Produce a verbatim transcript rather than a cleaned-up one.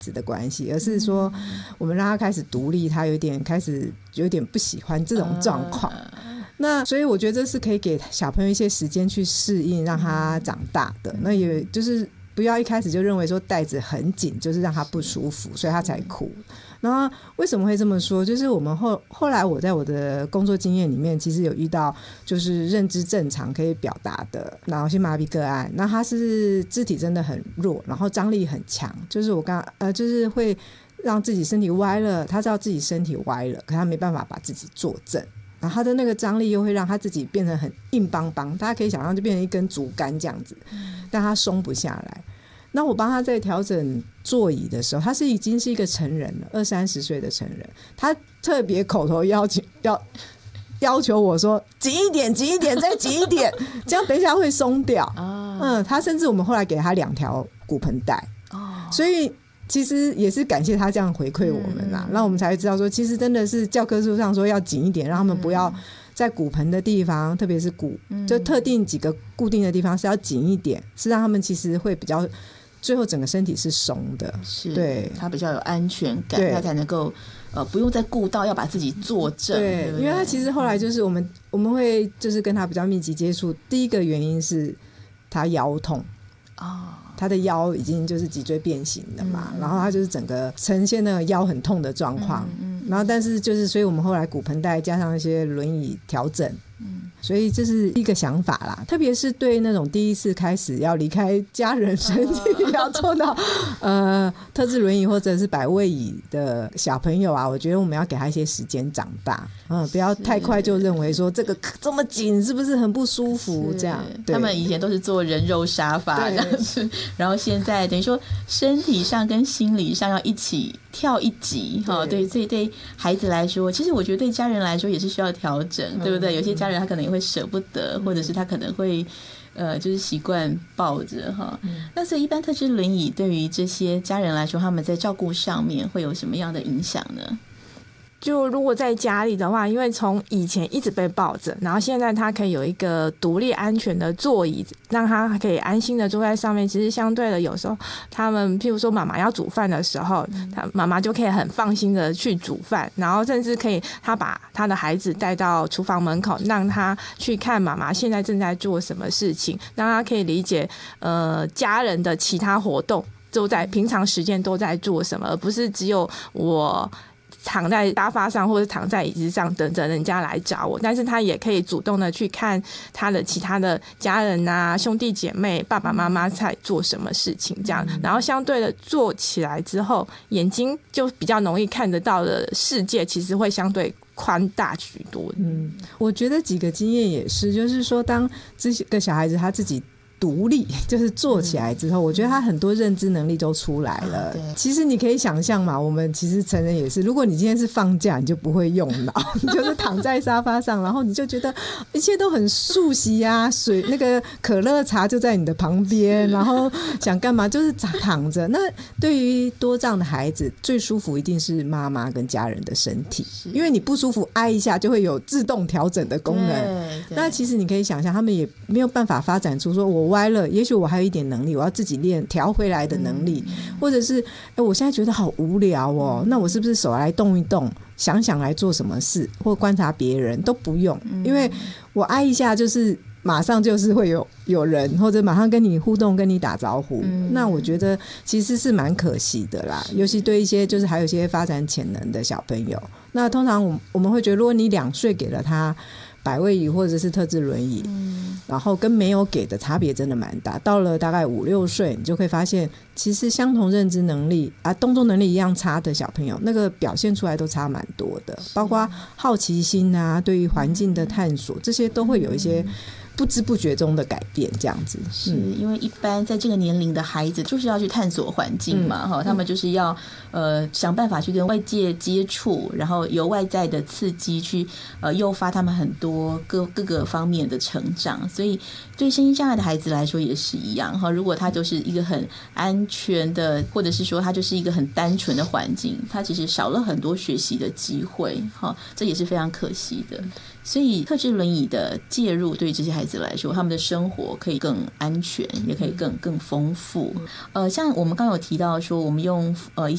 子的关系，而是说我们让他开始独立，他有点开始有点不喜欢这种状况、呃、那所以我觉得这是可以给小朋友一些时间去适应，让他长大的、嗯、那也就是不要一开始就认为说带子很紧就是让他不舒服所以他才哭。然后为什么会这么说，就是我们后后来我在我的工作经验里面其实有遇到就是认知正常可以表达的脑性麻痹个案，那他是肢体真的很弱，然后张力很强，就是我刚呃就是会让自己身体歪了，他知道自己身体歪了，可他没办法把自己坐正，然后他的那个张力又会让他自己变成很硬邦邦，大家可以想象就变成一根竹竿这样子，但他松不下来。那我帮他在调整座椅的时候，他是已经是一个成人了，二三十岁的成人，他特别口头要求要要求我说紧一点紧一点再紧一点这样等一下会松掉、哦、嗯，他甚至我们后来给他两条骨盆带、哦、所以其实也是感谢他这样回馈我们啦，那、嗯、我们才知道说其实真的是教科书上说要紧一点，让他们不要在骨盆的地方，特别是骨就特定几个固定的地方是要紧一点，是让他们其实会比较最后整个身体是松的， 是对他比较有安全感，他才能够呃不用再顾到要把自己坐正， 对, 对, 对， 因为他其实后来就是我们我们会就是跟他比较密集接触，第一个原因是他腰痛哦，他的腰已经就是脊椎变形了嘛、嗯、然后他就是整个呈现那个腰很痛的状况、嗯嗯、然后但是就是所以我们后来骨盆带加上一些轮椅调整，嗯，所以这是一个想法啦，特别是对那种第一次开始要离开家人身体、哦、要坐到呃特制轮椅或者是百位椅的小朋友啊，我觉得我们要给他一些时间长大，嗯，不要太快就认为说这个这么紧是不是很不舒服这样。 他们以前都是坐人肉沙发这样子，然后现在等于说身体上跟心理上要一起跳一级，对，所以对孩子来说，其实我觉得对家人来说也是需要调整、嗯、对不对？有些家人他可能也会舍不得、嗯、或者是他可能会呃，就是习惯抱着哈、嗯。那所以一般特制轮椅对于这些家人来说，他们在照顾上面会有什么样的影响呢？ 就如果在家里的话，因为从以前一直被抱着，然后现在他可以有一个独立安全的座椅，让他可以安心的坐在上面。其实相对的，有时候他们譬如说妈妈要煮饭的时候，他妈妈就可以很放心的去煮饭，然后甚至可以他把他的孩子带到厨房门口，让他去看妈妈现在正在做什么事情，让他可以理解呃家人的其他活动都在平常时间都在做什么，而不是只有我躺在沙发上或者躺在椅子上等着人家来找我，但是他也可以主动的去看他的其他的家人啊、兄弟姐妹、爸爸妈妈在做什么事情这样，然后相对的做起来之后，眼睛就比较容易看得到的世界其实会相对宽大许多。 嗯，我觉得几个经验也是，就是说当这个小孩子他自己独立就是做起来之后、嗯、我觉得他很多认知能力都出来了、啊、其实你可以想象嘛，我们其实成人也是，如果你今天是放假你就不会用脑你就是躺在沙发上，然后你就觉得一切都很熟悉啊，水那个可乐茶就在你的旁边，然后想干嘛就是躺着。那对于多障的孩子最舒服一定是妈妈跟家人的身体，因为你不舒服挨一下就会有自动调整的功能。那其实你可以想象他们也没有办法发展出说我歪了，也许我还有一点能力，我要自己练调回来的能力、嗯、或者是、欸、我现在觉得好无聊哦、嗯、那我是不是手来动一动，想想来做什么事，或观察别人都不用、嗯、因为我挨一下就是马上就是会有有人或者马上跟你互动跟你打招呼、嗯、那我觉得其实是蛮可惜的啦，尤其对一些就是还有一些发展潜能的小朋友。那通常我我们会觉得如果你两岁给了他百位椅或者是特制轮椅、嗯、然后跟没有给的差别真的蛮大，到了大概五六岁你就会发现其实相同认知能力啊动作能力一样差的小朋友，那个表现出来都差蛮多的，包括好奇心啊，对于环境的探索，这些都会有一些不知不觉中的改变这样子。 是因为一般在这个年龄的孩子就是要去探索环境嘛、嗯、他们就是要呃想办法去跟外界接触，然后由外在的刺激去呃诱发他们很多各各个方面的成长，所以对身心障碍的孩子来说也是一样哈。如果他就是一个很安全的，或者是说他就是一个很单纯的环境，他其实少了很多学习的机会哈，这也是非常可惜的。所以特制轮椅的介入对这些孩子来说，他们的生活可以更安全，也可以更更丰富。呃，像我们刚刚有提到说，我们用呃一